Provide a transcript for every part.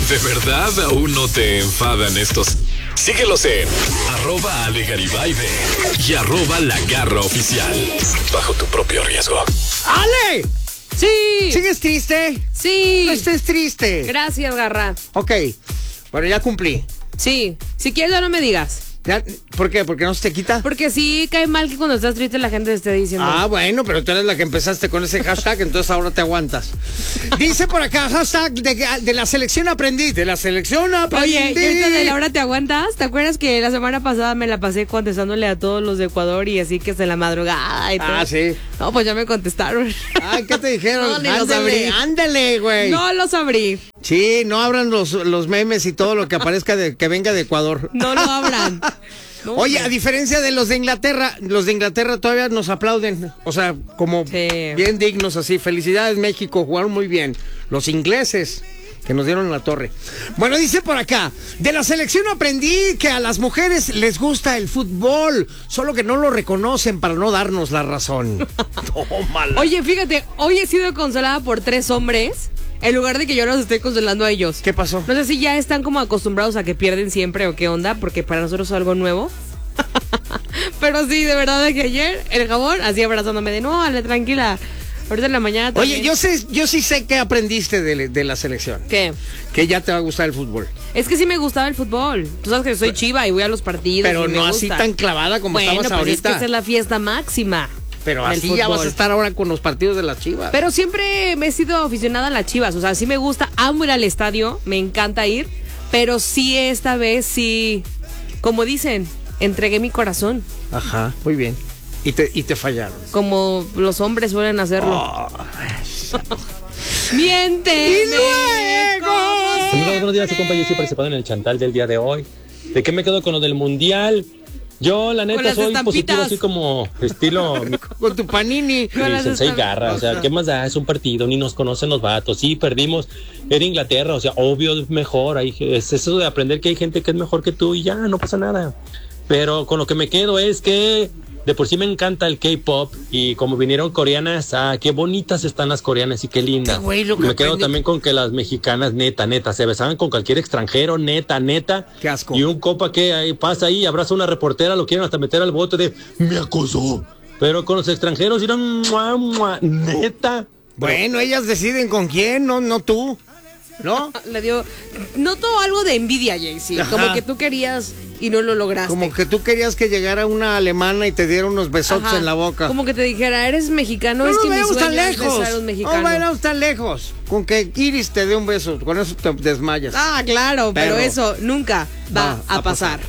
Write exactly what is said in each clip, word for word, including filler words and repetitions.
¿De verdad aún no te enfadan estos? Síguelos en arroba Ale Garibay y arroba La Garra Oficial. Bajo tu propio riesgo. ¡Ale! Sí. ¿Sigues triste? Sí. No estés triste. Gracias, Garra. Ok. Bueno, ya cumplí. Sí. Si quieres, ya no me digas. ¿Ya? ¿Por qué? ¿Porque no se te quita? Porque sí cae mal que cuando estás triste la gente te esté diciendo. Ah, bueno, pero tú eres la que empezaste con ese hashtag, entonces ahora te aguantas. Dice por acá, hashtag de, de la selección aprendí. De la selección aprendí. Oye, y ahorita de Laura te aguantas. ¿Te acuerdas que la semana pasada me la pasé contestándole a todos los de Ecuador y así que es de la madrugada y todo? Ah, sí. No, pues ya me contestaron. Ay, ¿qué te dijeron? No, ni los ándale, abrí. ándale, güey. No los abrí. Sí, no abran los, los memes y todo lo que aparezca de que venga de Ecuador. No lo abran. No, Oye, no. a diferencia de los de Inglaterra, los de Inglaterra todavía nos aplauden. O sea, como Sí. bien dignos así. Felicidades, México, jugaron muy bien. Los ingleses que nos dieron la torre. Bueno, dice por acá, de la selección aprendí que a las mujeres les gusta el fútbol, solo que no lo reconocen para no darnos la razón. Tómala. Oye, fíjate, hoy he sido consolada por tres hombres en lugar de que yo los esté consolando a ellos. ¿Qué pasó? No sé si ya están como acostumbrados a que pierden siempre o qué onda, porque para nosotros es algo nuevo. Pero sí, de verdad, de que ayer el jabón así abrazándome de no, Ale, tranquila. Ahorita en la mañana también. Oye, yo sé, yo sí sé que aprendiste de, de la selección. ¿Qué? Que ya te va a gustar el fútbol. Es que sí me gustaba el fútbol. Tú sabes que soy chiva y voy a los partidos. Pero y me no así gusta. tan clavada como bueno, estabas pues ahorita. es que esa es la fiesta máxima. Pero del así fútbol. ya vas a estar ahora con los partidos de las Chivas. Pero siempre me he sido aficionada a las Chivas. O sea, sí me gusta, amo ir al estadio, me encanta ir. Pero sí, esta vez sí, como dicen, entregué mi corazón. Ajá, muy bien. Y te, y te fallaron. Como los hombres suelen hacerlo. Oh. ¡Miente! ¡Y luego! Amigos, buenos días, soy compa Jessy participando en el chantal del día de hoy. ¿De qué me quedo con lo del mundial? Yo, la neta, las soy estampitas. positivo, así como estilo Con tu panini. Con las Sensei estamp- Garra. O sea, ¿qué más da? Es un partido, ni nos conocen los vatos. Sí, perdimos. Era Inglaterra, o sea, obvio es mejor. Hay, es eso de aprender que hay gente que es mejor que tú y ya, no pasa nada. Pero con lo que me quedo es que de por sí me encanta el K-pop y como vinieron coreanas, ah, qué bonitas están las coreanas y qué lindas. Qué güey lo que me quedo aprendí. también con que las mexicanas, neta, neta, se besaban con cualquier extranjero, neta, neta. Qué asco. Y un copa que ahí pasa ahí, abraza a una reportera, lo quieren hasta meter al bote de me acosó. Pero con los extranjeros eran mua, mua, neta. Bueno, ellas deciden con quién, no, no tú. ¿No? Le dio. Noto algo de envidia, Jaycee. Ajá. Como que tú querías y no lo lograste. Como que tú querías que llegara una alemana y te diera unos besotes Ajá. en la boca. Como que te dijera, eres mexicano, No es nos que mi vayamos tan sueño es lejos. besar a un mexicano. No vayamos tan lejos. Con que Iris te dé un beso, con eso te desmayas. Ah, claro, pero, Pero eso nunca va, va a, a pasar.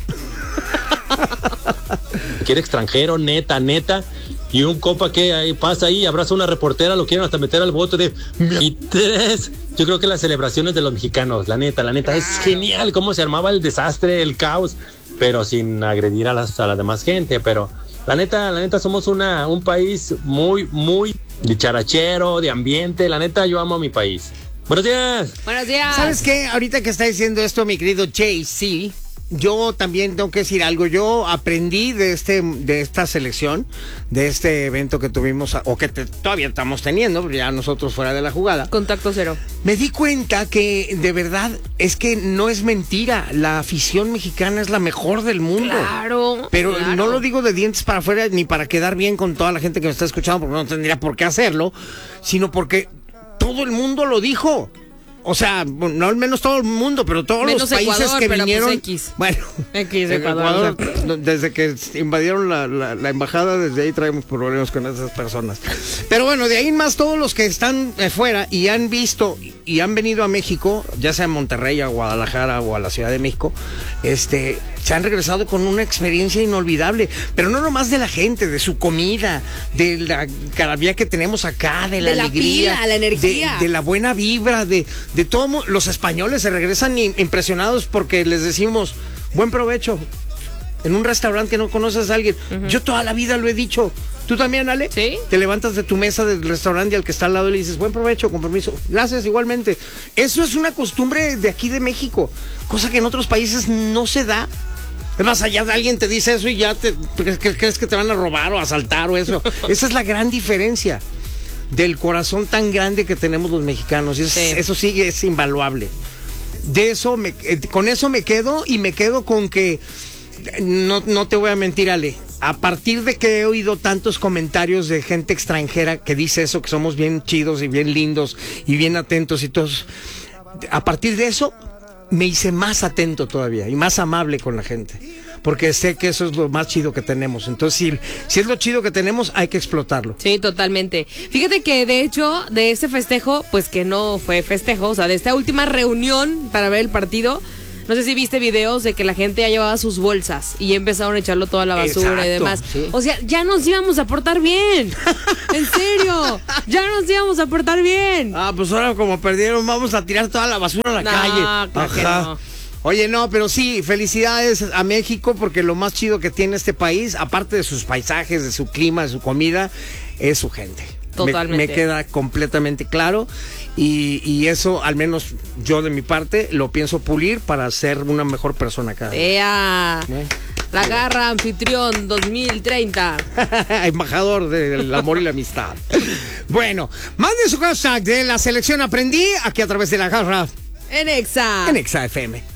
Cualquier extranjero, neta, neta. Y un copa que ahí pasa ahí, abraza a una reportera, lo quieren hasta meter al bote de y tres. Yo creo que las celebraciones de los mexicanos, la neta, la neta, es genial cómo se armaba el desastre, el caos, pero sin agredir a, las, a la demás gente. Pero la neta, la neta, somos una, un país muy, muy dicharachero, de ambiente. La neta, yo amo a mi país. Buenos días. Buenos días. ¿Sabes qué? Ahorita que está diciendo esto mi querido Jay-Z, yo también tengo que decir algo. Yo aprendí de este de esta selección, de este evento que tuvimos, o que te- todavía estamos teniendo, ya nosotros fuera de la jugada. Contacto cero. Me di cuenta que de verdad es que no es mentira. La afición mexicana es la mejor del mundo. Claro. Pero claro. no lo digo de dientes para afuera ni para quedar bien con toda la gente que me está escuchando, porque no tendría por qué hacerlo, sino porque todo el mundo lo dijo. O sea, bueno, no al menos todo el mundo, pero todos Menos los países Ecuador, que pero vinieron. pues X. Bueno, X de en Ecuador, Ecuador, desde que invadieron la, la, la embajada, desde ahí traemos problemas con esas personas. Pero bueno, de ahí en más todos los que están eh, fuera y han visto y han venido a México, ya sea a Monterrey, a Guadalajara o a la Ciudad de México, este, se han regresado con una experiencia inolvidable. Pero no nomás de la gente, de su comida, de la carabía que tenemos acá, de la De la alegría, pila, la energía. de, de la buena vibra, de, de todo. mu- Los españoles se regresan i- impresionados porque les decimos buen provecho en un restaurante que no conoces a alguien. Yo toda la vida lo he dicho. ¿Tú también, Ale? Sí. Te levantas de tu mesa del restaurante y al que está al lado le dices buen provecho, con permiso. Gracias, igualmente. Eso es una costumbre de aquí de México, cosa que en otros países no se da. Es más, allá alguien te dice eso y ya te crees que, crees que te van a robar o asaltar o eso. Esa es la gran diferencia del corazón tan grande que tenemos los mexicanos. Y es- Sí. Eso sí es invaluable. de eso me, con eso me quedo y me quedo con que, no, no te voy a mentir, Ale, a partir de que he oído tantos comentarios de gente extranjera que dice eso, que somos bien chidos y bien lindos y bien atentos y todos, a partir de eso me hice más atento todavía y más amable con la gente, porque sé que eso es lo más chido que tenemos. Entonces, si, si es lo chido que tenemos, hay que explotarlo. Sí, totalmente. Fíjate que, de hecho, de ese festejo, pues que no fue festejo, o sea, de esta última reunión para ver el partido, no sé si viste videos de que la gente ya llevaba sus bolsas y ya empezaron a echarlo toda la basura. Exacto, y demás. Sí. O sea, ya nos íbamos a portar bien. En serio, ya nos íbamos a portar bien. Ah, pues ahora como perdieron, vamos a tirar toda la basura a la no, calle. Claro que no. Oye, no, pero sí, felicidades a México, porque lo más chido que tiene este país, aparte de sus paisajes, de su clima, de su comida, es su gente. Totalmente. Me, me queda completamente claro y, y eso, al menos yo de mi parte, lo pienso pulir para ser una mejor persona cada día. ¡Ea! ¿Eh? La Garra Anfitrión dos mil treinta. Embajador del amor y la amistad. Bueno, mande su hashtag de la selección aprendí aquí a través de La Garra. En Exa. En Exa F M.